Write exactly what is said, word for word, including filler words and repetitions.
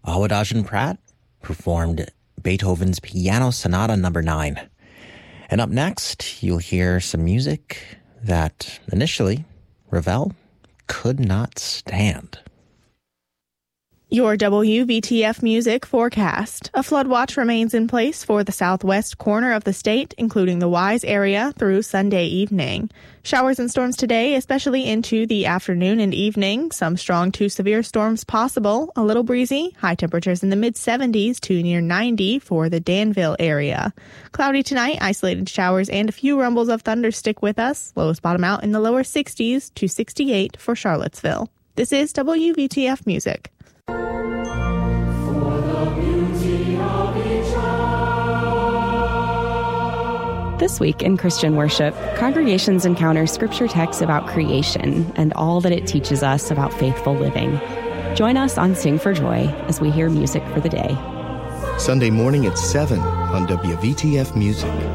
Awadajan Pratt performed Beethoven's Piano Sonata Number nine. And up next, you'll hear some music that initially Ravel could not stand. Your W B T F music forecast. A flood watch remains in place for the southwest corner of the state, including the Wise area, through Sunday evening. Showers and storms today, especially into the afternoon and evening. Some strong to severe storms possible. A little breezy. High temperatures in the mid seventies to near ninety for the Danville area. Cloudy tonight. Isolated showers and a few rumbles of thunder stick with us. Lows bottom out in the lower sixties to sixty-eight for Charlottesville. This is W B T F Music. This week in Christian worship, congregations encounter scripture texts about creation and all that it teaches us about faithful living. Join us on Sing for Joy as we hear music for the day. Sunday morning at seven on W V T F Music.